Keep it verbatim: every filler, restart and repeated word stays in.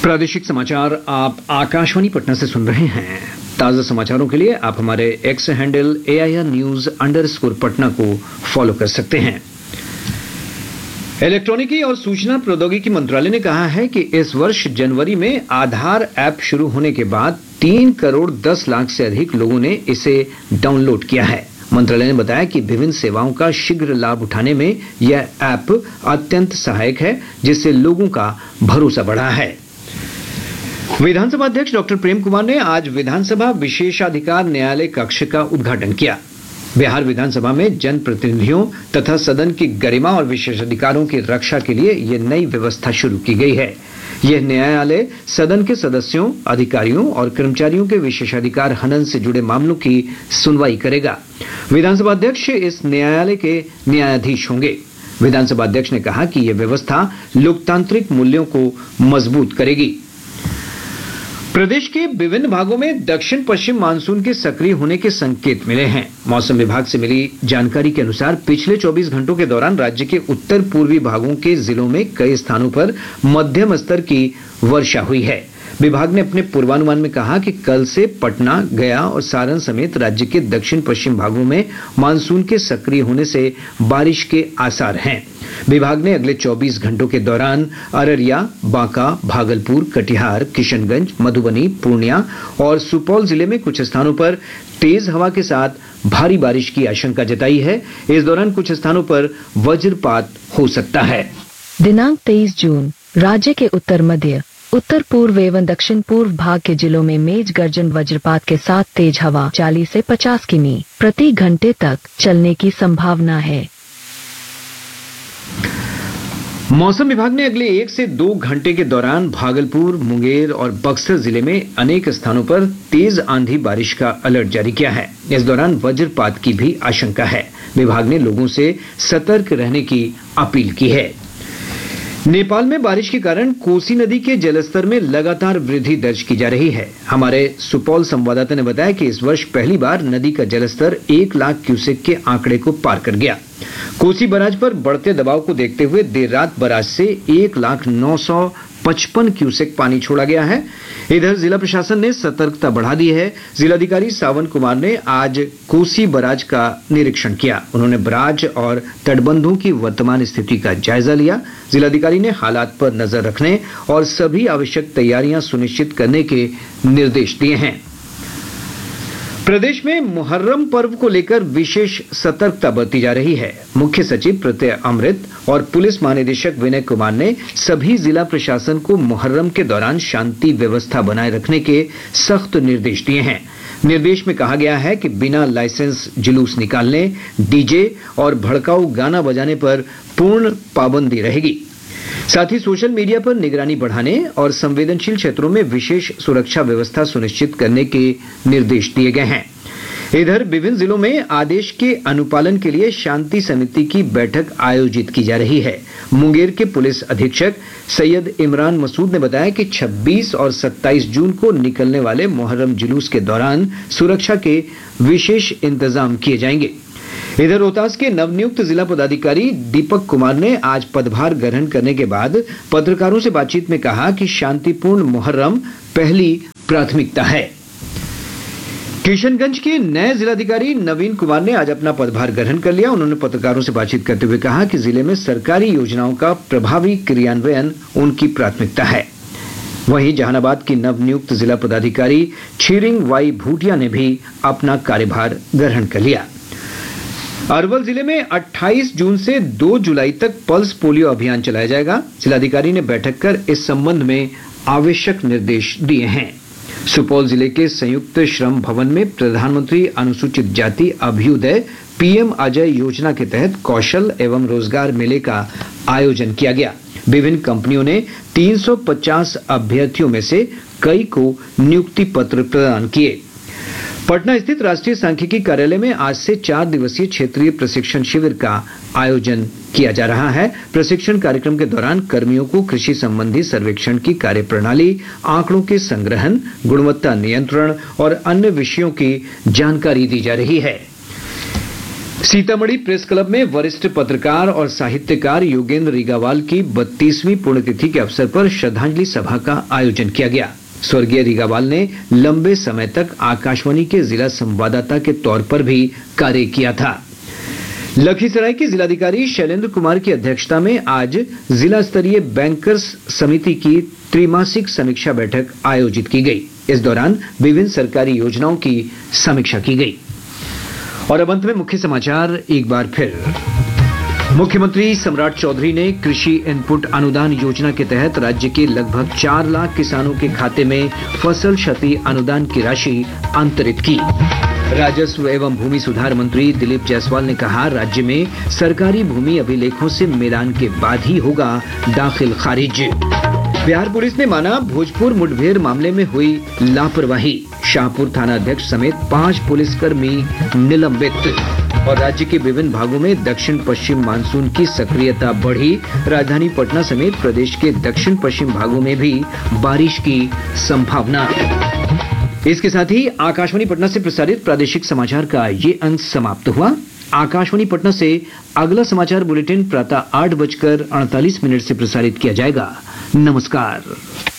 प्रादेशिक समाचार आप आकाशवाणी पटना से सुन रहे हैं। ताजा समाचारों के लिए आप हमारे x handle A I R news under score Patna को फॉलो कर सकते हैं। इलेक्ट्रॉनिकी और सूचना प्रौद्योगिकी मंत्रालय ने कहा है कि इस वर्ष जनवरी में आधार ऐप शुरू होने के बाद तीन करोड़ दस लाख से अधिक लोगों ने इसे डाउनलोड किया है। मंत्रालय ने बताया कि विभिन्न सेवाओं का शीघ्र लाभ उठाने में यह ऐप अत्यंत सहायक है, जिससे लोगों का भरोसा बढ़ा है। विधानसभा अध्यक्ष डॉक्टर प्रेम कुमार ने आज विधानसभा विशेषाधिकार न्यायालय कक्ष का उद्घाटन किया। बिहार विधानसभा में जनप्रतिनिधियों तथा सदन की गरिमा और विशेषाधिकारों की रक्षा के लिए यह नई व्यवस्था शुरू की गई है। यह न्यायालय सदन के सदस्यों, अधिकारियों और कर्मचारियों के विशेषाधिकार हनन से जुड़े मामलों की सुनवाई करेगा। विधानसभा अध्यक्ष इस न्यायालय के न्यायाधीश होंगे। विधानसभा अध्यक्ष ने कहा कि यह व्यवस्था लोकतांत्रिक मूल्यों को मजबूत करेगी। प्रदेश के विभिन्न भागों में दक्षिण पश्चिम मानसून के सक्रिय होने के संकेत मिले हैं। मौसम विभाग से मिली जानकारी के अनुसार पिछले चौबीस घंटों के दौरान राज्य के उत्तर पूर्वी भागों के जिलों में कई स्थानों पर मध्यम स्तर की वर्षा हुई है। विभाग ने अपने पूर्वानुमान में कहा कि कल से पटना, गया और सारण समेत राज्य के दक्षिण पश्चिम भागों में मानसून के सक्रिय होने से बारिश के आसार हैं। विभाग ने अगले चौबीस घंटों के दौरान अररिया, बांका, भागलपुर, कटिहार, किशनगंज, मधुबनी, पूर्णिया और सुपौल जिले में कुछ स्थानों पर तेज हवा के साथ भारी बारिश की आशंका जताई है। इस दौरान कुछ स्थानों पर वज्रपात हो सकता है। दिनांक तेईस जून राज्य के उत्तर मध्य, उत्तर पूर्व एवं दक्षिण पूर्व भाग के जिलों में मेघ गर्जन वज्रपात के साथ तेज हवा चालीस से पचास किमी प्रति घंटे तक चलने की संभावना है। मौसम विभाग ने अगले एक से दो घंटे के दौरान भागलपुर, मुंगेर और बक्सर जिले में अनेक स्थानों पर तेज आंधी बारिश का अलर्ट जारी किया है। इस दौरान वज्रपात की भी आशंका है। विभाग ने लोगों से सतर्क रहने की अपील की है। नेपाल में बारिश के कारण कोसी नदी के जलस्तर में लगातार वृद्धि दर्ज की जा रही है। हमारे सुपौल संवाददाता ने बताया कि इस वर्ष पहली बार नदी का जलस्तर एक लाख क्यूसेक के आंकड़े को पार कर गया। कोसी बराज पर बढ़ते दबाव को देखते हुए देर रात बराज से एक लाख नौ सौ पचपन क्यूसेक पानी छोड़ा गया है। इधर जिला प्रशासन ने सतर्कता बढ़ा दी है। जिलाधिकारी सावन कुमार ने आज कोसी बराज का निरीक्षण किया। उन्होंने बराज और तटबंधों की वर्तमान स्थिति का जायजा लिया। जिलाधिकारी ने हालात पर नजर रखने और सभी आवश्यक तैयारियां सुनिश्चित करने के निर्देश दिए हैं। प्रदेश में मुहर्रम पर्व को लेकर विशेष सतर्कता बरती जा रही है। मुख्य सचिव प्रत्यय अमृत और पुलिस महानिदेशक विनय कुमार ने सभी जिला प्रशासन को मुहर्रम के दौरान शांति व्यवस्था बनाए रखने के सख्त निर्देश दिए हैं। निर्देश में कहा गया है कि बिना लाइसेंस जुलूस निकालने, डीजे और भड़काऊ गाना बजाने पर पूर्ण पाबंदी रहेगी। साथ ही सोशल मीडिया पर निगरानी बढ़ाने और संवेदनशील क्षेत्रों में विशेष सुरक्षा व्यवस्था सुनिश्चित करने के निर्देश दिए गए हैं। इधर विभिन्न जिलों में आदेश के अनुपालन के लिए शांति समिति की बैठक आयोजित की जा रही है। मुंगेर के पुलिस अधीक्षक सैयद इमरान मसूद ने बताया कि छब्बीस और सत्ताईस जून को निकलने वाले मुहर्रम जुलूस के दौरान सुरक्षा के विशेष इंतजाम किए जाएंगे। इधर रोहतास के नवनियुक्त जिला पदाधिकारी दीपक कुमार ने आज पदभार ग्रहण करने के बाद पत्रकारों से बातचीत में कहा कि शांतिपूर्ण मुहर्रम पहली प्राथमिकता है। किशनगंज के नए जिलाधिकारी नवीन कुमार ने आज अपना पदभार ग्रहण कर लिया। उन्होंने पत्रकारों से बातचीत करते हुए कहा कि जिले में सरकारी योजनाओं का प्रभावी क्रियान्वयन उनकी प्राथमिकता है। वहीं जहानाबाद की नवनियुक्त जिला पदाधिकारी छीरिंग वाई भूटिया ने भी अपना कार्यभार ग्रहण कर लिया। अरवल जिले में अट्ठाईस जून से दो जुलाई तक पल्स पोलियो अभियान चलाया जाएगा। जिलाधिकारी ने बैठक कर इस संबंध में आवश्यक निर्देश दिए हैं। सुपौल जिले के संयुक्त श्रम भवन में प्रधानमंत्री अनुसूचित जाति अभ्युदय पीएम अजय योजना के तहत कौशल एवं रोजगार मेले का आयोजन किया गया। विभिन्न कंपनियों ने तीन सौ पचास अभ्यर्थियों में से कई को नियुक्ति पत्र प्रदान किए। पटना स्थित राष्ट्रीय सांख्यिकी कार्यालय में आज से चार दिवसीय क्षेत्रीय प्रशिक्षण शिविर का आयोजन किया जा रहा है। प्रशिक्षण कार्यक्रम के दौरान कर्मियों को कृषि संबंधी सर्वेक्षण की कार्यप्रणाली, आंकड़ों के संग्रहण, गुणवत्ता नियंत्रण और अन्य विषयों की जानकारी दी जा रही है। सीतामढ़ी प्रेस क्लब में वरिष्ठ पत्रकार और साहित्यकार योगेंद्र रीगावाल की बत्तीसवीं पुण्यतिथि के अवसर पर श्रद्धांजलि सभा का आयोजन किया गया। स्वर्गीय रीगावाल ने लंबे समय तक आकाशवाणी के जिला संवाददाता के तौर पर भी कार्य किया था। लखीसराय की जिलाधिकारी शैलेंद्र कुमार की अध्यक्षता में आज जिला स्तरीय बैंकर्स समिति की त्रिमासिक समीक्षा बैठक आयोजित की गई। इस दौरान विभिन्न सरकारी योजनाओं की समीक्षा की गई। और अब अंत में मुख्य समाचार एक बार फिर। मुख्यमंत्री सम्राट चौधरी ने कृषि इनपुट अनुदान योजना के तहत राज्य के लगभग चार लाख किसानों के खाते में फसल क्षति अनुदान की राशि अंतरित की। राजस्व एवं भूमि सुधार मंत्री दिलीप जायसवाल ने कहा, राज्य में सरकारी भूमि अभिलेखों से मिलान के बाद ही होगा दाखिल खारिज। बिहार पुलिस ने माना भोजपुर मुठभेड़ मामले में हुई लापरवाही। शाहपुर थाना अध्यक्ष समेत पांच पुलिसकर्मी निलंबित। और राज्य के विभिन्न भागों में दक्षिण पश्चिम मानसून की सक्रियता बढ़ी। राजधानी पटना समेत प्रदेश के दक्षिण पश्चिम भागों में भी बारिश की संभावना। इसके साथ ही आकाशवाणी पटना से प्रसारित प्रादेशिक समाचार का ये अंक समाप्त हुआ। आकाशवाणी पटना से अगला समाचार बुलेटिन प्रातः आठ बजकर अड़तालीस मिनट से प्रसारित किया जाएगा। नमस्कार।